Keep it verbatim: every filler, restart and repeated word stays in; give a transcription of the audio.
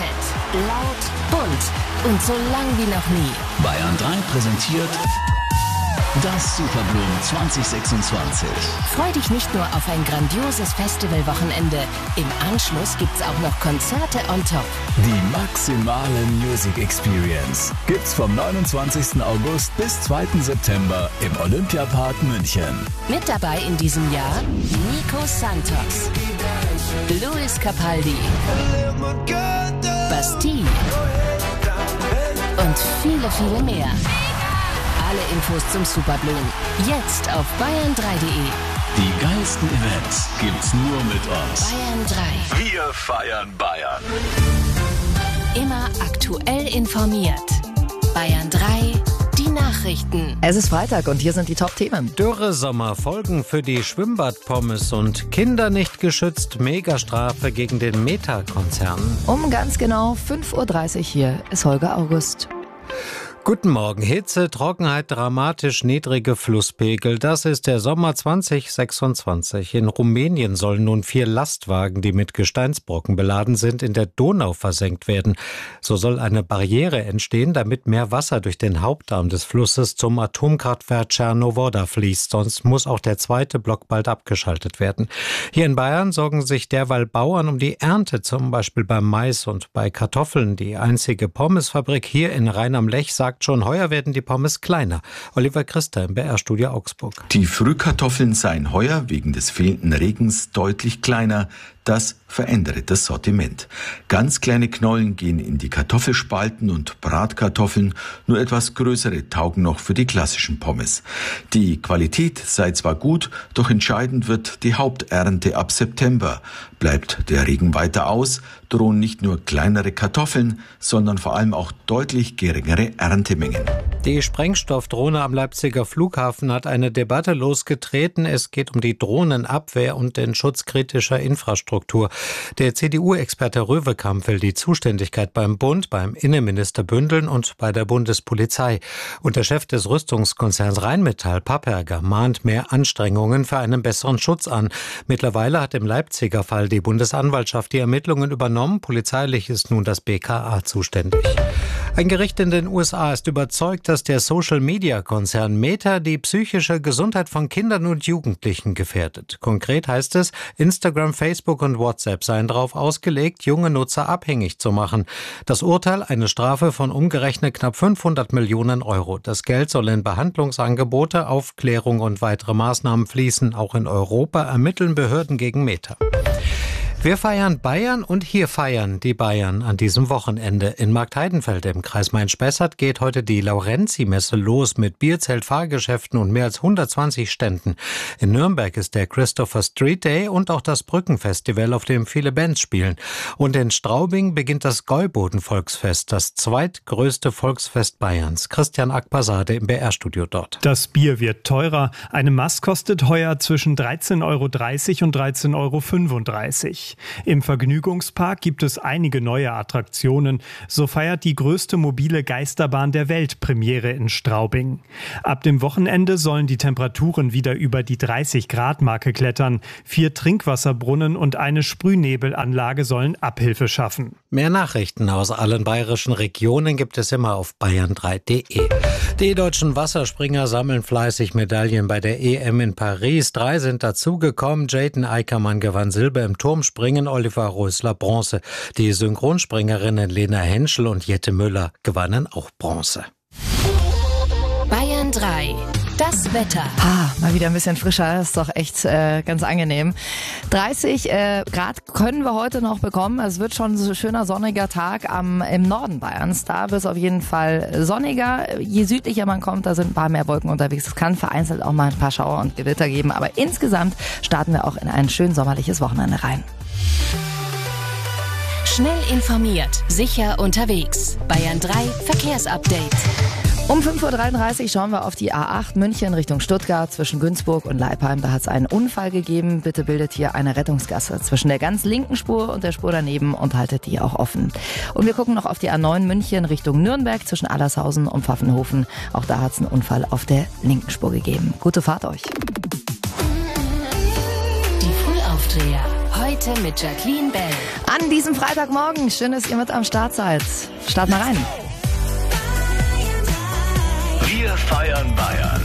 fett, laut, bunt und so lang wie noch nie. Bayern drei präsentiert das Superblumen zwanzig sechsundzwanzig. Freu dich nicht nur auf ein grandioses Festivalwochenende. Im Anschluss gibt's auch noch Konzerte on top. Die maximale Music Experience gibt's vom neunundzwanzigsten August bis zweiten September im Olympiapark München. Mit dabei in diesem Jahr Nico Santos, Luis Capaldi, Bastille und viele, viele mehr. Alle Infos zum Superblumen jetzt auf bayern drei punkt de. Die geilsten Events gibt's nur mit uns. Bayern drei. Wir feiern Bayern. Immer aktuell informiert. Bayern drei, die Nachrichten. Es ist Freitag und hier sind die Top-Themen. Dürresommer, Folgen für die Schwimmbadpommes und Kinder nicht geschützt, Megastrafe gegen den Meta-Konzern. Um ganz genau fünf Uhr dreißig hier ist Holger August. Guten Morgen. Hitze, Trockenheit, dramatisch niedrige Flusspegel. Das ist der Sommer zwanzig sechsundzwanzig. In Rumänien sollen nun vier Lastwagen, die mit Gesteinsbrocken beladen sind, in der Donau versenkt werden. So soll eine Barriere entstehen, damit mehr Wasser durch den Hauptarm des Flusses zum Atomkraftwerk Czernowodda fließt. Sonst muss auch der zweite Block bald abgeschaltet werden. Hier in Bayern sorgen sich derweil Bauern um die Ernte, zum Beispiel beim Mais und bei Kartoffeln. Die einzige Pommesfabrik hier in Rhein am Lech sagt schon, heuer werden die Pommes kleiner. Oliver Christa im B R-Studio Augsburg. Die Frühkartoffeln seien heuer wegen des fehlenden Regens deutlich kleiner. Das verändert das Sortiment. Ganz kleine Knollen gehen in die Kartoffelspalten und Bratkartoffeln, nur etwas größere taugen noch für die klassischen Pommes. Die Qualität sei zwar gut, doch entscheidend wird die Haupternte ab September. Bleibt der Regen weiter aus, drohen nicht nur kleinere Kartoffeln, sondern vor allem auch deutlich geringere Erntemengen. Die Sprengstoffdrohne am Leipziger Flughafen hat eine Debatte losgetreten. Es geht um die Drohnenabwehr und den Schutz kritischer Infrastruktur. Der C D U-Experte Röwekamp will die Zuständigkeit beim Bund, beim Innenminister bündeln und bei der Bundespolizei. Und der Chef des Rüstungskonzerns Rheinmetall, Papperger, mahnt mehr Anstrengungen für einen besseren Schutz an. Mittlerweile hat im Leipziger Fall die Bundesanwaltschaft die Ermittlungen übernommen. Polizeilich ist nun das B K A zuständig. Ein Gericht in den U S A ist überzeugt, dass der Social-Media-Konzern Meta die psychische Gesundheit von Kindern und Jugendlichen gefährdet. Konkret heißt es, Instagram, Facebook und WhatsApp seien darauf ausgelegt, junge Nutzer abhängig zu machen. Das Urteil, eine Strafe von umgerechnet knapp fünfhundert Millionen Euro. Das Geld soll in Behandlungsangebote, Aufklärung und weitere Maßnahmen fließen. Auch in Europa ermitteln Behörden gegen Meta. Wir feiern Bayern und hier feiern die Bayern an diesem Wochenende. In Marktheidenfeld im Kreis Main-Spessart geht heute die Laurenzi-Messe los mit Bierzelt, Fahrgeschäften und mehr als hundertzwanzig Ständen. In Nürnberg ist der Christopher Street Day und auch das Brückenfestival, auf dem viele Bands spielen. Und in Straubing beginnt das Gäuboden-Volksfest, das zweitgrößte Volksfest Bayerns. Christian Akpasade im B R-Studio dort. Das Bier wird teurer. Eine Maß kostet heuer zwischen dreizehn Euro dreißig und dreizehn Euro fünfunddreißig. Im Vergnügungspark gibt es einige neue Attraktionen. So feiert die größte mobile Geisterbahn der Welt Premiere in Straubing. Ab dem Wochenende sollen die Temperaturen wieder über die dreißig Grad Marke klettern. Vier Trinkwasserbrunnen und eine Sprühnebelanlage sollen Abhilfe schaffen. Mehr Nachrichten aus allen bayerischen Regionen gibt es immer auf bayern drei punkt de. Die deutschen Wasserspringer sammeln fleißig Medaillen bei der E M in Paris. Drei sind dazugekommen. Jayden Eickermann gewann Silber im Turmspringen. Oliver Rösler Bronze. Die Synchronspringerinnen Lena Henschel und Jette Müller gewannen auch Bronze. Bayern drei. Das Wetter. Ah, mal wieder ein bisschen frischer, ist doch echt äh, ganz angenehm. dreißig äh, Grad können wir heute noch bekommen. Es wird schon so ein schöner sonniger Tag am, im Norden Bayerns. Da wird es auf jeden Fall sonniger. Je südlicher man kommt, da sind ein paar mehr Wolken unterwegs. Es kann vereinzelt auch mal ein paar Schauer und Gewitter geben. Aber insgesamt starten wir auch in ein schön sommerliches Wochenende rein. Schnell informiert, sicher unterwegs. Bayern drei Verkehrsupdate. Um fünf Uhr dreiunddreißig schauen wir auf die A acht München Richtung Stuttgart zwischen Günzburg und Leipheim. Da hat es einen Unfall gegeben. Bitte bildet hier eine Rettungsgasse zwischen der ganz linken Spur und der Spur daneben und haltet die auch offen. Und wir gucken noch auf die A neun München Richtung Nürnberg zwischen Allershausen und Pfaffenhofen. Auch da hat es einen Unfall auf der linken Spur gegeben. Gute Fahrt euch. Die Frühaufdreher. Heute Heute mit Jacqueline Bell. An diesem Freitagmorgen, schön, dass ihr mit am Start seid. Start mal rein. Wir feiern Bayern.